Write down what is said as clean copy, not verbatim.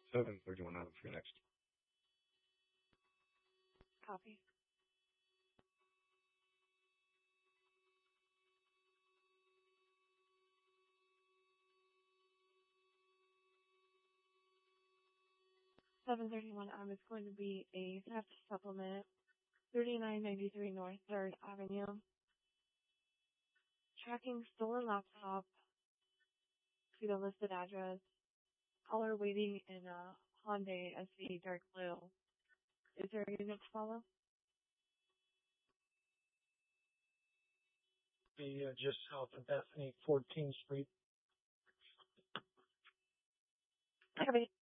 731 on for next. Copy. $731 is going to be a theft supplement, 3993 North 3rd Avenue. Tracking stolen laptop to the listed address. Caller waiting in a Hyundai SV dark blue. Is there a unit to follow? Be just south of Bethany, 14th Street. Copy.